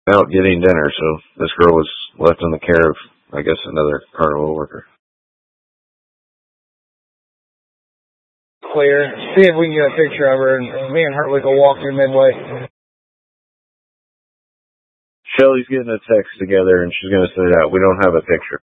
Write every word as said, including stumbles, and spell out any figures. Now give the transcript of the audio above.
out getting dinner, so this girl was left in the care of, I guess, another carnival worker. Clear. See if we can get a picture of her, and me and her, we can walk through Midway. Shelly's getting a text together, and she's going to send it out. We don't have a picture.